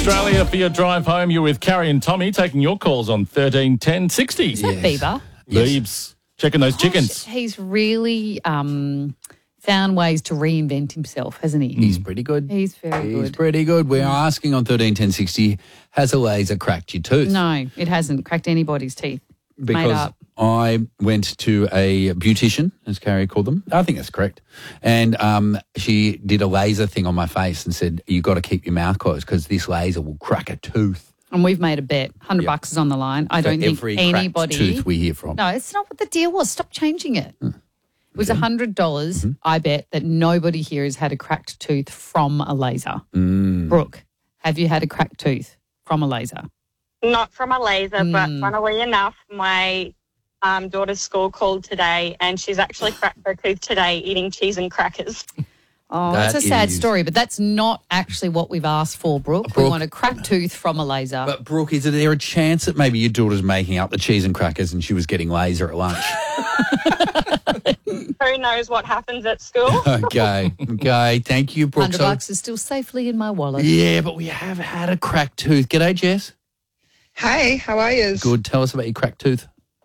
Australia for your drive home. You're with Carrie and Tommy taking your calls on 13 10 60. Is that Bieber? Beebs, checking those chickens. He's really found ways to reinvent himself, hasn't he? He's pretty good. He's very He's good. pretty good. We're asking on 13 10 60, has a laser cracked your tooth? No, it hasn't cracked anybody's teeth. Made Because up. I went to a beautician, as Carrie called them. I think that's correct. And she did a laser thing on my face and said, you got to keep your mouth closed because this laser will crack a tooth. And we've made a bet. $100 is on the line. I don't think Every anybody. cracked tooth we hear from. No, it's not what the deal was. Stop changing it. It was $100. I bet that nobody here has had a cracked tooth from a laser. Brooke, have you had a cracked tooth from a laser? Not from a laser, but funnily enough, my daughter's school called today and she's actually cracked her tooth today eating cheese and crackers. Oh, That that's a sad is- story, but that's not actually what we've asked for, Brooke. We Brooke- want a cracked tooth from a laser. But, Brooke, is there a chance that maybe your daughter's making up the cheese and crackers and she was getting laser at lunch? Who knows what happens at school? Okay. Thank you, Brooke. $100 is still safely in my wallet. Yeah, but we have had a cracked tooth. G'day, Jess. Hey, how are you? Good. Tell us about your cracked tooth.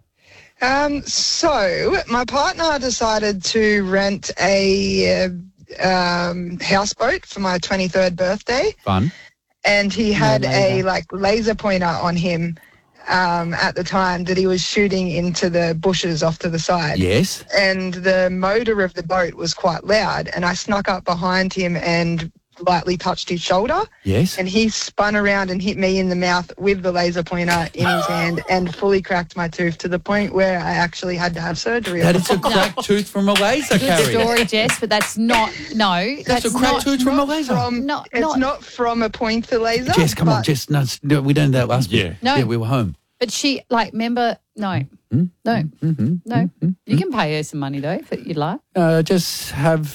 So my partner decided to rent a houseboat for my 23rd birthday, Fun. and he had a laser. laser pointer on him at the time that he was shooting into the bushes off to the side. Yes. And the motor of the boat was quite loud, and I snuck up behind him and lightly touched his shoulder, Yes. and he spun around and hit me in the mouth with the laser pointer in his hand and fully cracked my tooth to the point where I actually had to have surgery. That is a cracked tooth from a laser, Good Carrie. story, Jess, but that's not, That's a cracked tooth from a laser. It's not from a pointer laser. Jess, come on, but Jess. No, we done that last week. No. Yeah, we were home. But she, remember, no. You can pay her some money, though, if you'd like. Just have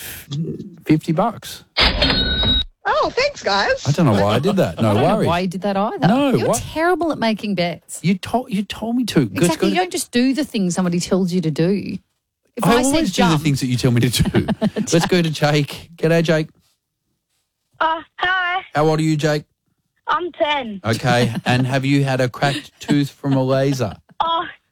$50. Oh, thanks, guys. I don't know why I did that. No I don't know worries. why you did that either. No, You're what? terrible at making bets. You told me to. Good, Exactly. good. You don't just do the things somebody tells you to do. If I I, said always do the jump, things that you tell me to do. Let's go to Jake. G'day, Jake. Hi, How old are you, Jake? I'm 10. Okay. And have you had a cracked tooth from a laser? Oh,